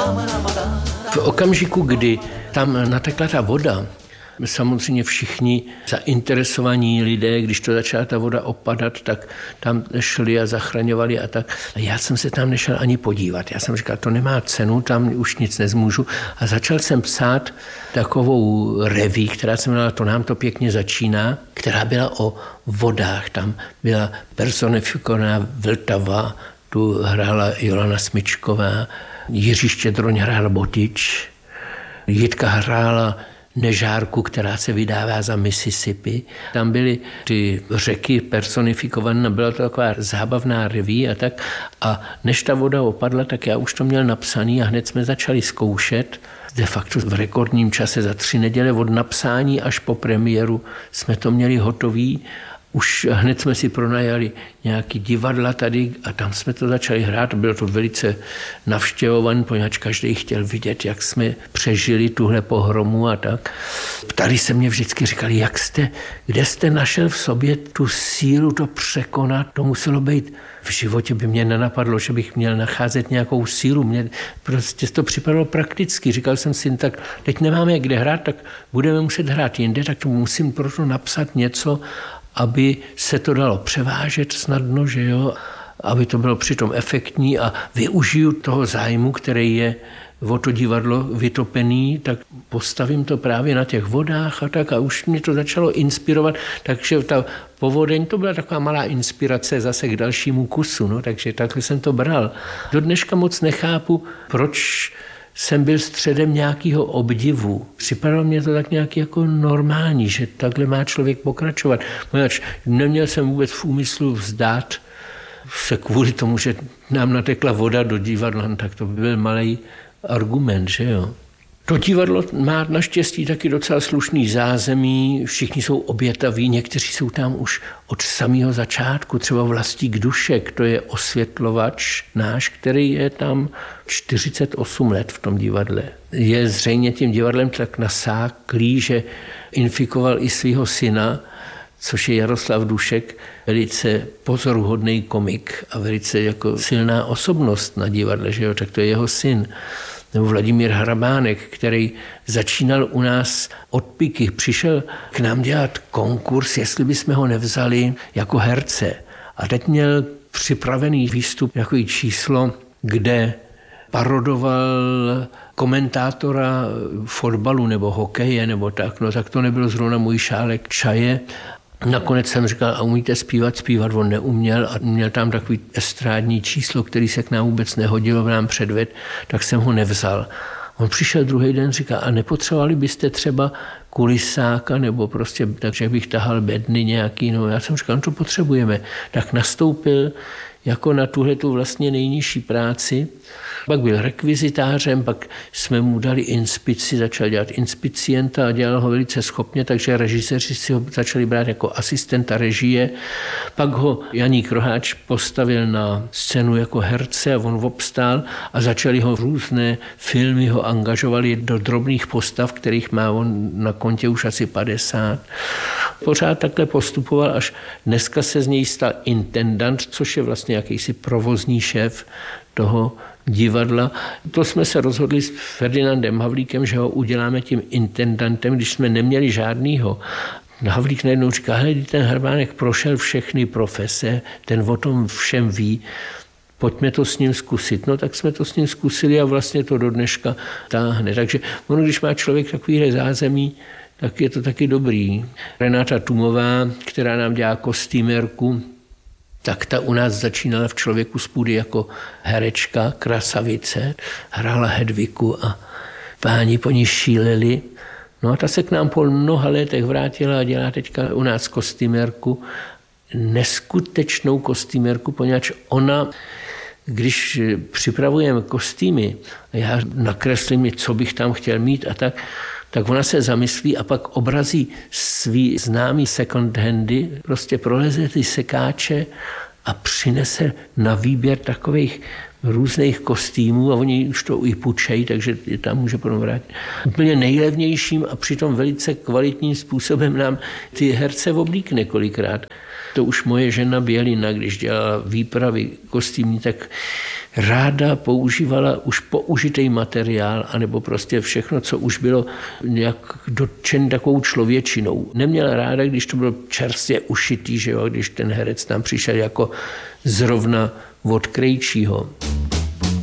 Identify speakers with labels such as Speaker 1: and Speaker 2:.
Speaker 1: V okamžiku, kdy tam natekla ta voda, samozřejmě všichni zainteresovaní lidé, když to začala ta voda opadat, tak tam šli a zachraňovali a tak. A já jsem se tam nešel ani podívat. Já jsem říkal, to nemá cenu, tam už nic nezmůžu. A začal jsem psát takovou reví, která se jmenovala To nám to pěkně začíná, která byla o vodách. Tam byla personifikovaná Vltava, tu hrála Jolana Smyčková, Jiří Štědroň hrál Botič, Jitka hrála Nežárku, která se vydává za Mississippi. Tam byly ty řeky personifikované, byla to taková zábavná reví a tak. A než ta voda opadla, tak já už to měl napsaný a hned jsme začali zkoušet. De facto v rekordním čase za 3 neděle od napsání až po premiéru jsme to měli hotový. Už hned jsme si pronajali nějaký divadla tady a tam jsme to začali hrát. Bylo to velice navštěvované, poněvadž každý chtěl vidět, jak jsme přežili tuhle pohromu a tak. Ptali se mě vždycky, říkali, kde jste našel v sobě tu sílu to překonat. To muselo být, v životě by mě nenapadlo, že bych měl nacházet nějakou sílu. Mně prostě to připadalo prakticky. Říkal jsem si, tak teď nemáme kde hrát, tak budeme muset hrát jinde, tak to musím proto napsat něco, aby se to dalo převážet snadno, že jo, aby to bylo přitom efektní a využiju toho zájmu, který je o to divadlo vytopený, tak postavím to právě na těch vodách a tak a už mě to začalo inspirovat, takže ta povodeň to byla taková malá inspirace zase k dalšímu kusu, no, takže takhle jsem to bral. Do dneška moc nechápu, proč jsem byl středem nějakého obdivu. Připadalo mě to tak nějak jako normální, že takhle má člověk pokračovat. Poněvadž neměl jsem vůbec v úmyslu vzdát se kvůli tomu, že nám natekla voda do divadla, tak to byl malý argument, že jo. To divadlo má naštěstí taky docela slušný zázemí, všichni jsou obětaví, někteří jsou tam už od samého začátku, třeba Vlastík Dušek, to je osvětlovač náš, který je tam 48 let v tom divadle. Je zřejmě tím divadlem tak nasáklý, že infikoval i svého syna, což je Jaroslav Dušek, velice pozoruhodný komik a velice jako silná osobnost na divadle, že jo, tak to je jeho syn. Nebo Vladimír Hrabánek, který začínal u nás od piky, přišel k nám dělat konkurs, jestli bychom ho nevzali jako herce. A teď měl připravený výstup, jako číslo, kde parodoval komentátora fotbalu nebo hokeje nebo tak. No tak to nebyl zrovna můj šálek čaje. Nakonec jsem říkal, a umíte zpívat? Zpívat on neuměl a měl tam takový estrádní číslo, který se k nám vůbec nehodilo, v nám předved, tak jsem ho nevzal. On přišel druhý den, říkal, a nepotřebovali byste třeba kulisáka nebo prostě, takže bych tahal bedny nějaký, no já jsem říkal, no to potřebujeme. Tak nastoupil jako na tuhletu vlastně nejnižší práci. Pak byl rekvizitářem, pak jsme mu dali inspici, začal dělat inspicienta a dělal ho velice schopně, takže režiséři si ho začali brát jako asistenta režie. Pak ho Janík Roháč postavil na scénu jako herce a on obstál a začali ho v různé filmy ho angažovali do drobných postav, kterých má on na kontě už asi 50. Pořád takhle postupoval, až dneska se z něj stal intendant, což je vlastně jakýsi provozní šéf toho divadla. To jsme se rozhodli s Ferdinandem Havlíkem, že ho uděláme tím intendantem, když jsme neměli žádnýho. Havlík najednou říká, hele, ten Hrabánek prošel všechny profese, ten o tom všem ví, pojďme to s ním zkusit. No tak jsme to s ním zkusili a vlastně to do dneška táhne. Takže ono, když má člověk takovýhle zázemí, tak je to taky dobrý. Renáta Tumová, která nám dělá kostýmerku, tak ta u nás začínala v Člověku z půdy jako herečka, krasavice, hrála Hedviku a páni po ní šíleli. No a ta se k nám po mnoha letech vrátila a dělá teďka u nás kostýmerku, neskutečnou kostýmerku, poněvadž ona, když připravujeme kostýmy a já nakreslím, co bych tam chtěl mít a tak ona se zamyslí a pak obrazí svý známý second handy, prostě proleze ty sekáče a přinese na výběr takových různých kostýmů a oni už to i půjčejí, takže je tam může potom vrátit. Úplně nejlevnějším a přitom velice kvalitním způsobem nám ty herce oblíkne kolikrát. to už moje žena Bělina, když dělala výpravy kostýmní, tak ráda používala už použitý materiál, anebo prostě všechno, co už bylo nějak dotčen takovou člověčinou. Neměla ráda, když to bylo čerstvě ušitý, že jo, když ten herec tam přišel jako zrovna od krejčího.